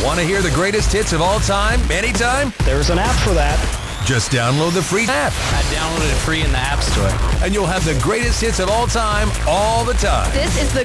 Want to hear the greatest hits of all time, anytime? There's an app for that. Just download the free app, I downloaded it free in the App Store. and you'll have the greatest hits of all time, all the time. This is the